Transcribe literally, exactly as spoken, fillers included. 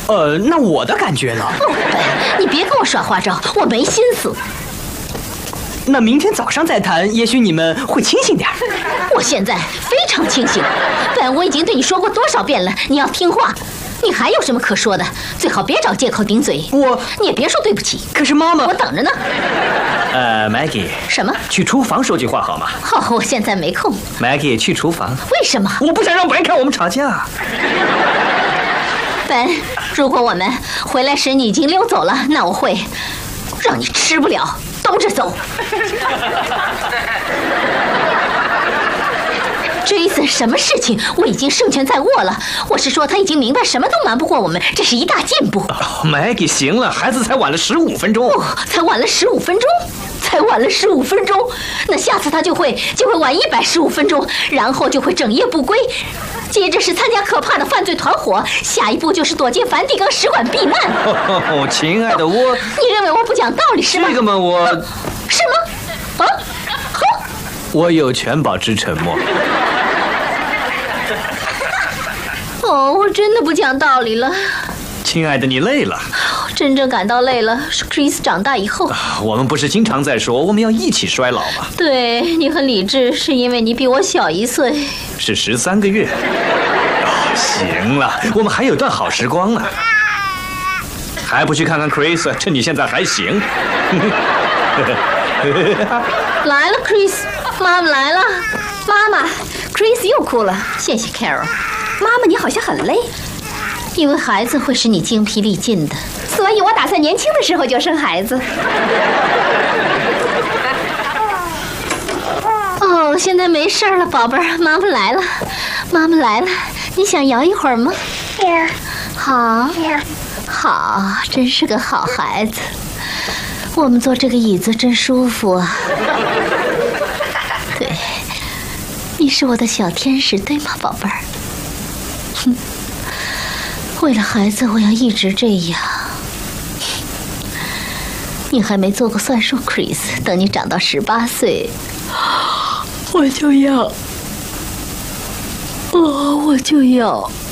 呃，那我的感觉呢？ 哦，本，你别跟我耍花招，我没心思。 那明天早上再谈，也许你们会清醒点。 我现在非常清醒，本，我已经对你说过多少遍了，你要听话。你还有什么可说的？最好别找借口顶嘴。 我， 你也别说对不起。 可是妈妈， 我等着呢。 呃 ，Maggie， 什么？ 去厨房说句话好吗？ 好、哦，我现在没空。 Maggie， 去厨房。 为什么？ 我不想让别人看我们吵架。 本，如果我们回来时你已经溜走了，那我会让你吃不了兜着走。Jason， 什么事情？我已经胜券在握了。我是说，他已经明白什么都瞒不过我们，这是一大进步。 Oh, Maggie， 行了，孩子才晚了十五分钟。 哦，才晚了十五分钟，才晚了十五分钟。那下次他就会就会晚一百十五分钟，然后就会整夜不归。接着是参加可怕的犯罪团伙，下一步就是躲进梵蒂冈使馆避难。 哦，亲爱的，我…… 你认为我不讲道理是吗？ 这个嘛，我…… 是吗？啊？好， 我有权保持沉默。 哦，我真的不讲道理了。 亲爱的，你累了。 真正感到累了是 Chris 长大以后。 我们不是经常在说我们要一起衰老吗？ 对，你很理智，是因为你比我小一岁。 是十三个月。哦，行了，我们还有段好时光呢。还不去看看 Chris？ 趁你现在还行。 来了 ，Chris， 妈妈来了。 妈妈 ，Chris 又哭了。 谢谢 Carol。 妈妈，你好像很累。 因为孩子会使你精疲力尽的， 所以我打算年轻的时候就生孩子。 哦，现在没事了，宝贝儿，妈妈来了，妈妈来了，你想摇一会儿吗？好，好，真是个好孩子。我们坐这个椅子真舒服啊。对，你是我的小天使，对吗，宝贝儿？哼。为了孩子，我要一直这样。你还没做过算术 ，Chris。等你长到十八岁，我就要，哦，我就要